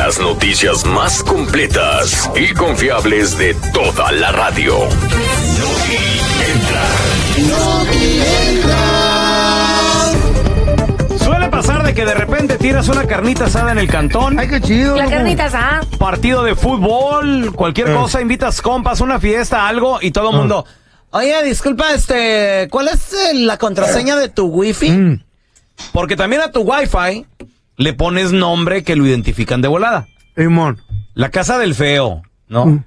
Las noticias más completas y confiables de toda la radio. Suele pasar de que de repente tiras una carnita asada en el cantón. Ay, qué chido. La carnita asada. Partido de fútbol, cualquier cosa, invitas compas, una fiesta, algo, y todo el mundo. Oye, disculpa, ¿cuál es la contraseña de tu wifi? Porque también a tu wifi le pones nombre que lo identifican de volada. Simón. La casa del feo, ¿no?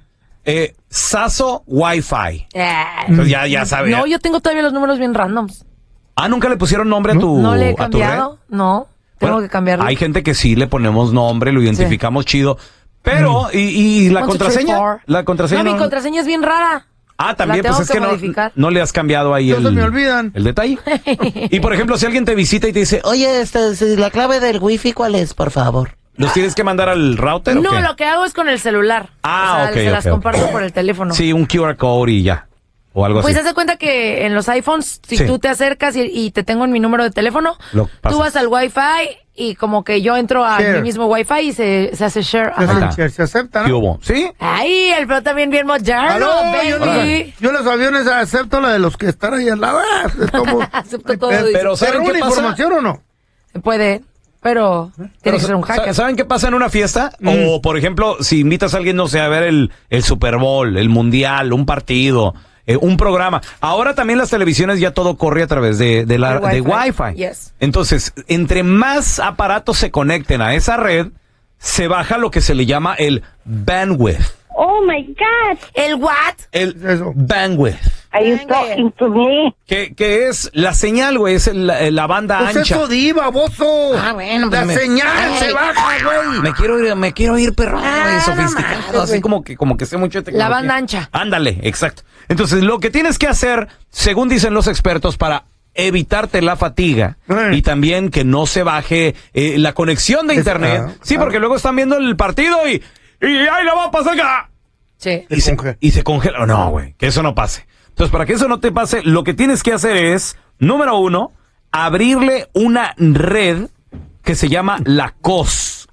Saso Wi-Fi. Entonces ya sabes. No, yo tengo todavía los números bien randoms. Ah, ¿nunca le pusieron nombre a tu No le he a tu cambiado, red? no. Tengo Bueno, que cambiarlo. Hay gente que sí le ponemos nombre, lo identificamos chido. Pero, ¿y la 1, 2, 3, contraseña? 4. La contraseña No, mi contraseña es bien rara. Ah, también, La pues tengo es que que modificar. no le has cambiado ahí No se me olvidan. el detalle. Y por ejemplo, si alguien te visita y te dice, oye, la clave del wifi, ¿cuál es, por favor? ¿Los tienes que mandar al router o No, qué? lo que hago es con el celular. Ah, o sea, se las comparto por el teléfono. Sí, un QR code y ya. O algo Pues así. haz de cuenta que en los iPhones, si Sí. tú te acercas y te tengo en mi número de teléfono, Lo pasas. tú vas al Wi-Fi y como que yo entro a Share. mi mismo Wi-Fi y se hace share. Se, Ajá. se acepta, ¿Qué ¿no? hubo? ¿Sí? Ay, el Pro también bien moderno, Aló, baby. yo los aviones acepto la de los que están ahí al lado. Acepto todo. Pero ¿saben ¿Pero qué una pasa? información o no? Puede, pero tiene que ser un hacker. ¿Saben qué pasa en una fiesta? O, por ejemplo, si invitas a alguien, no sé, a ver el Super Bowl, el Mundial, un partido, un programa. Ahora también las televisiones ya todo corre a través de Wi-Fi. Yes. Entonces, entre más aparatos se conecten a esa red, se baja lo que se le llama el bandwidth. Oh my God. ¿El what? El Eso. bandwidth. Are you talking to me? Que es la señal, güey, es la banda Pues ancha. eso diva, bozo. Ah, bueno, pues la me- señal se baja, güey. Me quiero ir perrón, güey, sofisticado, manches, así como que sé mucho de tecnología. La banda ancha. Ándale, exacto. Entonces, lo que tienes que hacer, según dicen los expertos, para evitarte la fatiga y también que no se baje la conexión de internet. Sí, porque luego están viendo el partido y ahí la va a pasar acá. Sí. Y se congela. No, güey, que eso no pase. Entonces, para que eso no te pase, lo que tienes que hacer es, número 1, abrirle una red que se llama la COS.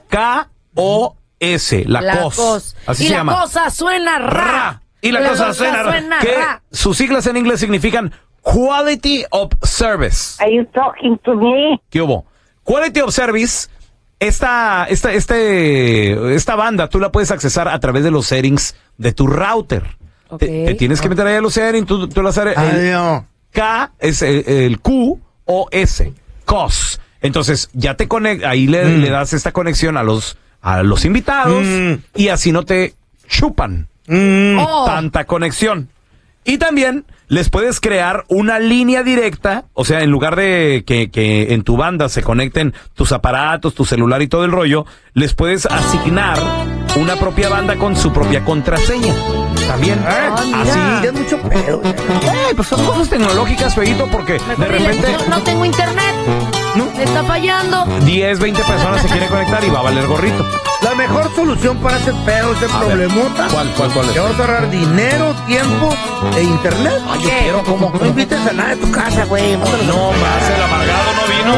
K-O-S, la COS. Así y se la llama. cosa suena ra. Y la cosa suena que ra. sus siglas en inglés significan Quality of Service. Are you talking to me? ¿Qué hubo? Quality of Service, esta banda tú la puedes accesar a través de los settings de tu router. Ok. Te tienes que meter ahí a los settings, tú las el Adiós. K es el Q-O-S, COS. Entonces ya te conectas, ahí le das esta conexión a los invitados y así no te chupan Oh. tanta conexión. Y también les puedes crear una línea directa, o sea, en lugar de que en tu banda se conecten tus aparatos, tu celular y todo el rollo, les puedes asignar una propia banda con su propia contraseña. También, así. Ya es mucho pedo. Pues son cosas tecnológicas, feíto, porque Mejor de dile, repente no tengo internet. ¿No? Me está fallando. 10, 20 personas se quieren conectar y va a valer gorrito. La mejor solución para ese pedo, ese A ver, problemota. ¿Cuál es? Te vas a ahorrar dinero, tiempo e internet. Ay, yo quiero, ¿cómo? No invites a nadie a tu casa, güey. No, más el amargado no vino.